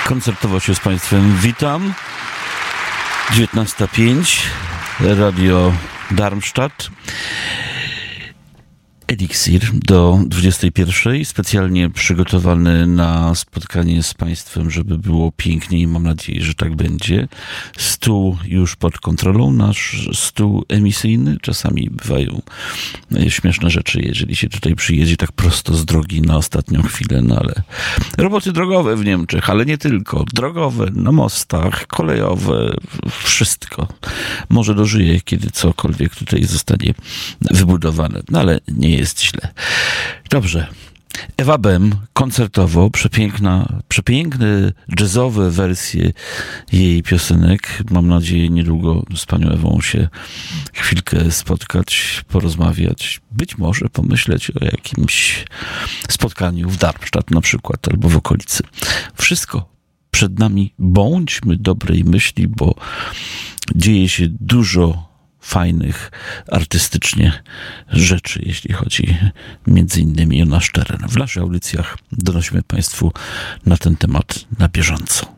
Koncertowo się z Państwem witam. 19:05, Radio Darmstadt. Eliksir do 21:00, specjalnie przygotowany na spotkanie z Państwem, żeby było piękniej. Mam nadzieję, że tak będzie. Stół już pod kontrolą, nasz stół emisyjny. Czasami bywają śmieszne rzeczy, jeżeli się tutaj przyjedzie tak prosto z drogi na ostatnią chwilę, no ale roboty drogowe w Niemczech, ale nie tylko. Drogowe, na mostach, kolejowe, wszystko. Może dożyję, kiedy cokolwiek tutaj zostanie wybudowane, no ale nie jest źle. Dobrze. Ewa Bem, koncertowo, przepiękne jazzowe wersje jej piosenek. Mam nadzieję niedługo z panią Ewą się chwilkę spotkać, porozmawiać. Być może pomyśleć o jakimś spotkaniu w Darmstadt na przykład, albo w okolicy. Wszystko przed nami. Bądźmy dobrej myśli, bo dzieje się dużo fajnych artystycznie rzeczy, jeśli chodzi między innymi o nasz teren. W naszych audycjach donosimy Państwu na ten temat na bieżąco.